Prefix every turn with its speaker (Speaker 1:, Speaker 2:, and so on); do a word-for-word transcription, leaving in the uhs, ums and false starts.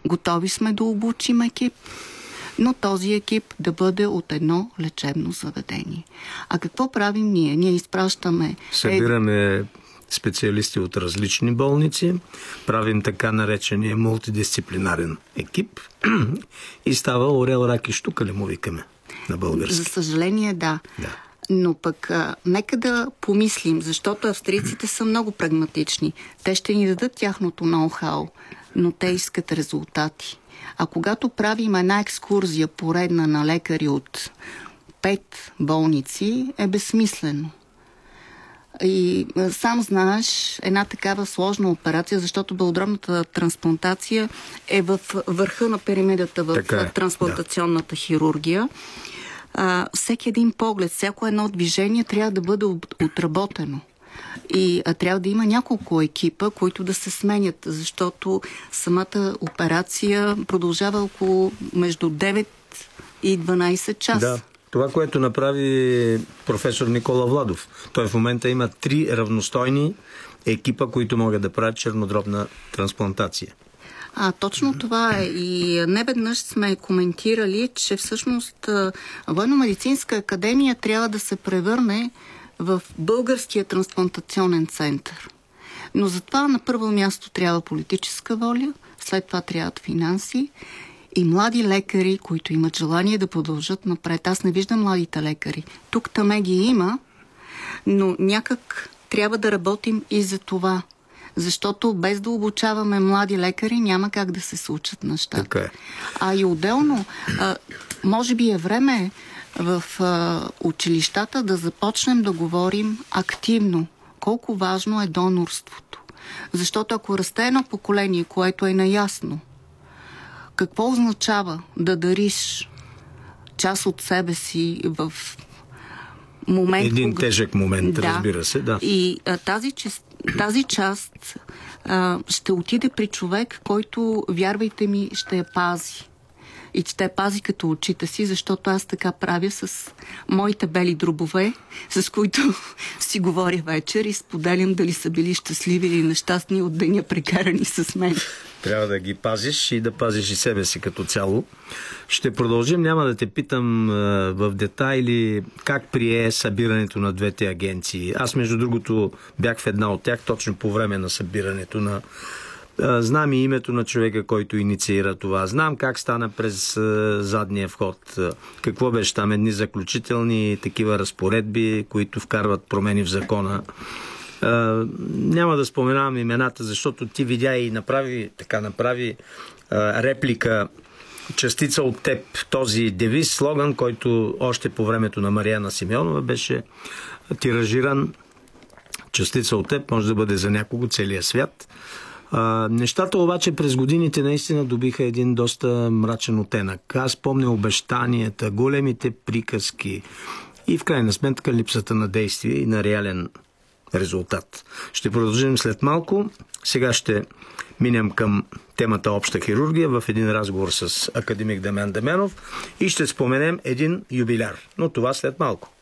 Speaker 1: Готови сме да обучим екип, но този екип да бъде от едно лечебно заведение. А какво правим ние? Ние изпращаме...
Speaker 2: Събираме специалисти от различни болници, правим така наречения мултидисциплинарен екип и става орел, рак и щука, ли му викаме на български?
Speaker 1: За съжаление, да.
Speaker 2: да.
Speaker 1: Но пък а, нека да помислим, защото австрийците са много прагматични. Те ще ни дадат тяхното ноу-хау, но те искат резултати. А когато правим една екскурзия поредна на лекари от пет болници, е безсмислено. И сам знаеш, една такава сложна операция, защото белодробната трансплантация е в върха на пирамидата в
Speaker 2: е,
Speaker 1: трансплантационната да. хирургия. А, всеки един поглед, всяко едно движение трябва да бъде отработено. И а, трябва да има няколко екипа, които да се сменят, защото самата операция продължава около между девет и дванайсет часа.
Speaker 2: Да. Това, което направи професор Никола Владов. Той в момента има три равностойни екипа, които могат да правят чернодробна трансплантация.
Speaker 1: А, точно това е. И неведнъж сме коментирали, че всъщност Военно-медицинска академия трябва да се превърне в българския трансплантационен център. Но за това на първо място трябва политическа воля, след това трябват финанси и млади лекари, които имат желание да продължат напред. Аз не виждам младите лекари. Тук таме ги има, но някак трябва да работим и за това. Защото без да обучаваме млади лекари няма как да се случат нещата.
Speaker 2: Okay.
Speaker 1: А и отделно, а, може би е време в а, училищата да започнем да говорим активно колко важно е донорството. Защото ако расте едно поколение, което е наясно, какво означава да дариш част от себе си в момент...
Speaker 2: Един
Speaker 1: кога...
Speaker 2: тежък момент,
Speaker 1: да.
Speaker 2: разбира се, да.
Speaker 1: И а, тази, тази част а, ще отиде при човек, който, вярвайте ми, ще я пази. И ще я пази като очите си, защото аз така правя с моите бели дробове, с които си говоря вечер и споделям дали са били щастливи или нещастни от деня прекарани с мен.
Speaker 2: Трябва да ги пазиш и да пазиш и себе си като цяло. Ще продължим, няма да те питам а, в детайли как прие събирането на двете агенции. Аз, между другото, бях в една от тях точно по време на събирането на... А, знам и името на човека, който инициира това. Знам как стана през а, задния вход. А, какво беше там? Едни заключителни такива разпоредби, които вкарват промени в закона. Uh, няма да споменавам имената, защото ти видя и направи, така направи uh, реплика частица от теб, този девиз, слоган, който още по времето на Мариана Симеонова беше тиражиран. Частица от теб може да бъде за някого целия свят. Uh, нещата обаче през годините наистина добиха един доста мрачен оттенък. Аз помня обещанията, големите приказки и в крайна сметка липсата на действие и на реален резултат. Ще продължим след малко. Сега ще минем към темата обща хирургия в един разговор с академик Дамян Дамянов и ще споменем един юбиляр. Но това след малко.